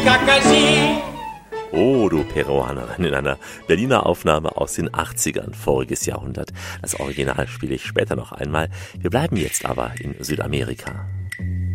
Kakasi. Oh, du Peruanerin, in einer Berliner Aufnahme aus den 80ern, voriges Jahrhundert. Das Original spiele ich später noch einmal. Wir bleiben jetzt aber in Südamerika.